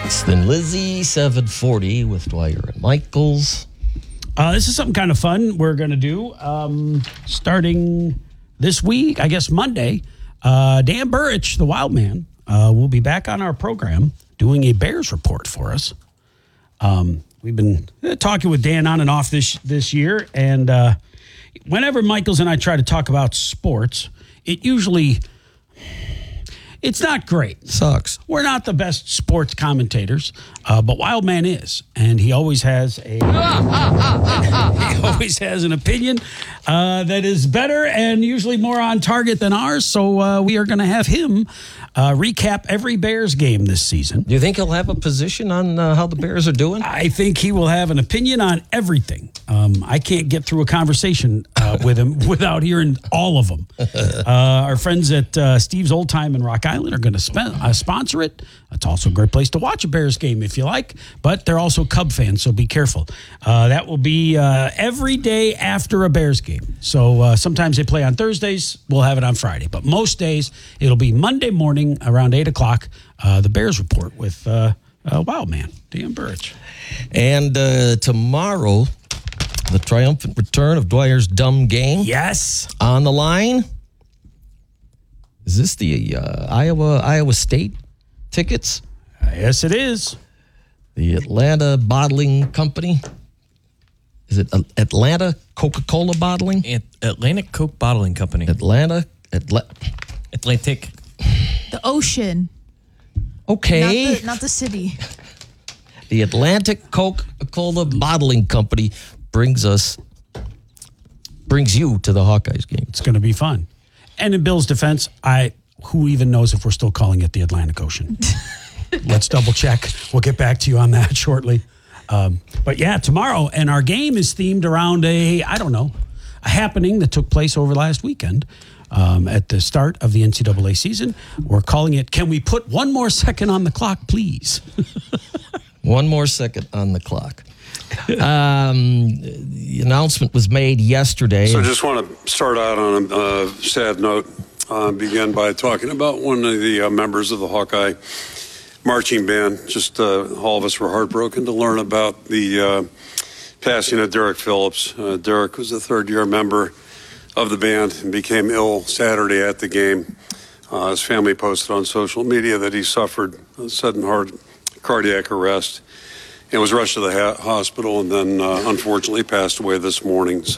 Then Lizzie, 740 with Dwyer and Michaels. This is something kind of fun we're going to do starting this week, I guess Monday. Dan Burrich, the Wild Man, will be back on our program doing a Bears report for us. We've been talking with Dan on and off this year, and whenever Michaels and I try to talk about sports, it's not great. Sucks. We're not the best sports commentators, but Wildman is, and he always has an opinion that is better and usually more on target than ours. So we are going to have him recap every Bears game this season. Do you think he'll have a position on how the Bears are doing? I think he will have an opinion on everything. I can't get through a conversation with him without hearing all of them. Our friends at Steve's Old Time in Rock Island are going to sponsor it. It's also a great place to watch a Bears game if you like, but they're also Cub fans, so be careful. That will be every day after a Bears game. So sometimes they play on Thursdays. We'll have it on Friday, but most days it'll be Monday morning around 8 o'clock, the Bears report with Wildman, Dan Burrich. And tomorrow, the triumphant return of Dwyer's Dumb Game. Yes. On the line. Is this the Iowa State tickets? Yes, it is. The Atlanta Bottling Company. Is it Atlanta Coca-Cola Bottling? Atlantic Coke Bottling Company. Atlantic. The ocean. Okay. Not the city. The Atlantic Coca-Cola Bottling Company brings you to the Hawkeyes game. It's going to be fun. And in Bill's defense, who even knows if we're still calling it the Atlantic Ocean? Let's double check. We'll get back to you on that shortly. But yeah, tomorrow, and our game is themed around a happening that took place over last weekend at the start of the NCAA season. We're calling it, can we put one more second on the clock, please? One more second on the clock. The announcement was made yesterday. So I just want to start out on a sad note. Begin by talking about one of the members of the Hawkeye marching band. Just all of us were heartbroken to learn about the passing of Derek Phillips. Derek was a third-year member of the band and became ill Saturday at the game. His family posted on social media that he suffered a sudden cardiac arrest and was rushed to the hospital and then unfortunately passed away this morning.